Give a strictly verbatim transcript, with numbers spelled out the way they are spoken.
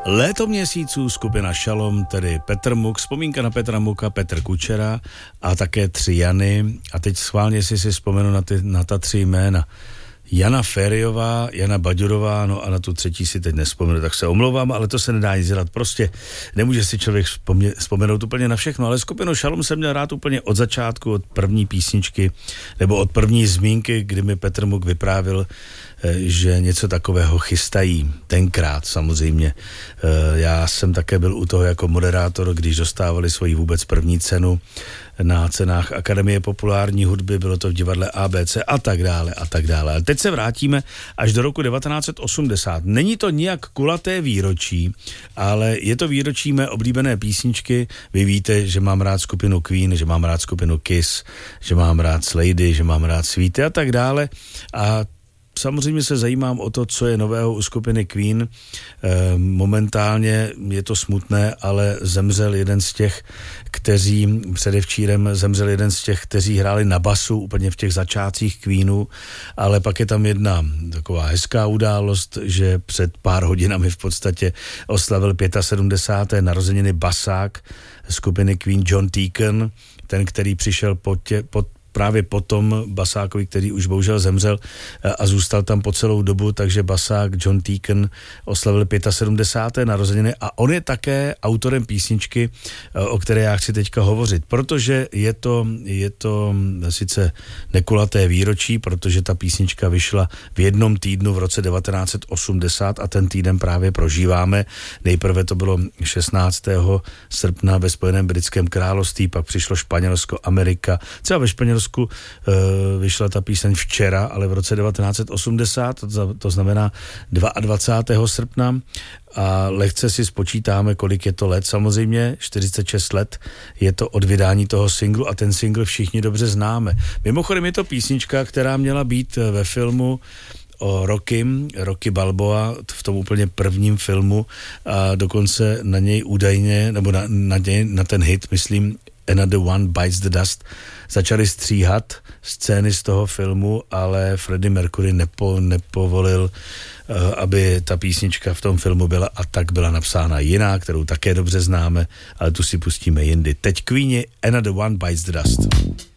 Léto měsíců, skupina Šalom, tedy Petr Muk, vzpomínka na Petra Muka, Petr Kučera a také tři Jany. A teď schválně si si vzpomenu na, ty, na ta tři jména. Jana Fériová, Jana Baďurová, no a na tu třetí si teď nespomenu, tak se omlouvám, ale to se nedá nic dělat. Prostě nemůže si člověk vzpomně, vzpomenout úplně na všechno, ale skupinu Šalom jsem měl rád úplně od začátku, od první písničky, nebo od první zmínky, kdy mi Petr Muk vyprávil, že něco takového chystají. Tenkrát samozřejmě. Já jsem také byl u toho jako moderátor, když dostávali svoji vůbec první cenu na cenách Akademie populární hudby, bylo to v divadle A B C a tak dále a tak dále. Ale teď se vrátíme až do roku devatenáct set osmdesát. Není to nijak kulaté výročí, ale je to výročí mé oblíbené písničky. Vy víte, že mám rád skupinu Queen, že mám rád skupinu Kiss, že mám rád Slady, že mám rád Sweety a tak dále. A samozřejmě se zajímám o to, co je nového u skupiny Queen. E, momentálně je to smutné, ale zemřel jeden z těch, kteří předevčírem zemřel jeden z těch, kteří hráli na basu úplně v těch začátcích Queenu, ale pak je tam jedna taková hezká událost, že před pár hodinami v podstatě oslavil sedmdesáté páté narozeniny basák skupiny Queen John Deacon, ten, který přišel po tě, po právě potom basákovi, který už bohužel zemřel a zůstal tam po celou dobu, takže basák John Deacon oslavil sedmdesáté páté narozeniny a on je také autorem písničky, o které já chci teďka hovořit, protože je to, je to sice nekulaté výročí, protože ta písnička vyšla v jednom týdnu v roce devatenáct set osmdesát a ten týden právě prožíváme. Nejprve to bylo šestnáctého srpna ve Spojeném britském království, pak přišlo Španělsko, Amerika, třeba ve Španělsku vyšla ta píseň včera, ale v roce devatenáct set osmdesát, to, to znamená dvacátého druhého srpna a lehce si spočítáme, kolik je to let. Samozřejmě čtyřicet šest let je to od vydání toho singlu a ten single všichni dobře známe. Mimochodem je to písnička, která měla být ve filmu o Rocky, Rocky Balboa, v tom úplně prvním filmu a dokonce na něj údajně, nebo na, na, něj, na ten hit, myslím, Another One Bites the Dust, začali stříhat scény z toho filmu, ale Freddie Mercury nepo, nepovolil, uh, aby ta písnička v tom filmu byla a tak byla napsána jiná, kterou také dobře známe, ale tu si pustíme jindy. Teď Queeni, Another One Bites the Dust.